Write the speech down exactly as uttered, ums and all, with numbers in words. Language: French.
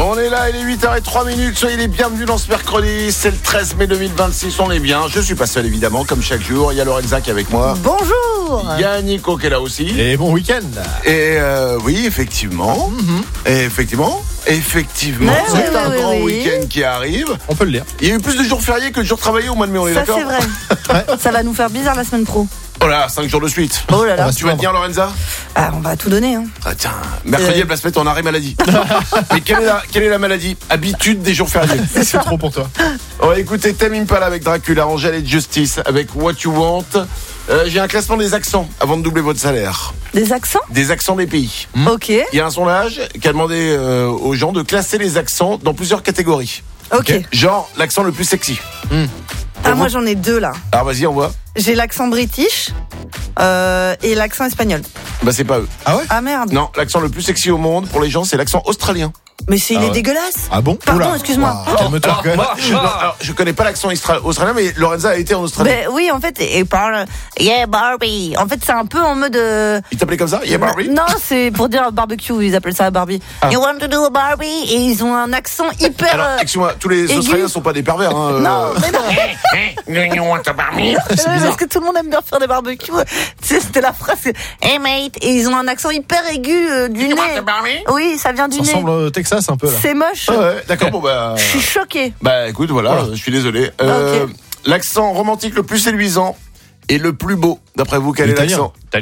On est là, il est huit heures zéro trois minutes. Soyez les bienvenus dans ce mercredi. C'est le treize mai deux mille vingt-six. On est bien. Je suis pas seul, évidemment, comme chaque jour. Il y a Lorenza qui est avec moi. Bonjour. Il y a Nico qui est là aussi. Et bon week-end. Et euh, oui, effectivement. Mm-hmm. Et effectivement. Effectivement. Ouais, c'est ouais, un ouais, grand ouais, week-end qui arrive. On peut le lire. Il y a eu plus de jours fériés que de jours travaillés au mois de mai, on est Ça d'accord? c'est vrai. Ça va nous faire bizarre la semaine pro. Oh là, cinq jours de suite. Oh là là. Tu vas bien, Lorenza? Ah, on va tout donner. Hein. Ah tiens, mercredi, Euh. elle va se mettre en arrêt maladie. Mais quelle est, la, quelle est la maladie? Habitude des jours fériés. C'est trop pour toi. On va écouter Tame Impala avec Dracula, Angèle et Justice avec What You Want. Euh, j'ai un classement des accents avant de doubler votre salaire. Des accents? Des accents des pays. Ok. Il y a un sondage qui a demandé euh, aux gens de classer les accents dans plusieurs catégories. Ok. Genre l'accent le plus sexy. Ah, moi j'en ai deux là. Alors vas-y, on voit. J'ai l'accent british euh, et l'accent espagnol. Bah c'est pas eux. Ah ouais? Ah merde. Non, l'accent le plus sexy au monde pour les gens, c'est l'accent australien. Mais c'est, il Ah est ouais. dégueulasse. Ah bon? Pardon, Oula. excuse-moi. Wow, calme-toi quand même. Moi, je, non, alors, je connais pas l'accent extra- australien, mais Lorenza a été en Australie. Ben oui, en fait, il parle Yeah Barbie. En fait, c'est un peu en mode. euh, Il t'appelait comme ça? Yeah, Barbie? Non, c'est pour dire barbecue. Ils appellent ça Barbie. Ah. You want to do a Barbie? Et ils ont un accent hyper. Alors, euh, excuse-moi, tous les aigu. Australiens sont pas des pervers, hein. euh, Non, mais non. You want a Barbie? Parce que tout le monde aime bien faire des barbecues. Tu sais, c'était la phrase. c'est, Hey mate. Et ils ont un accent hyper aigu euh, du You nez. want a Barbie? Oui, ça vient du Ça nez. ressemble au Texas un peu là. C'est moche. Ah ouais, d'accord, bon bah. Je suis choquée. Bah écoute, voilà, Voilà. je suis désolé. Euh, Ok. L'accent romantique le plus séduisant et le plus beau, d'après vous, quel est L'italien. l'accent?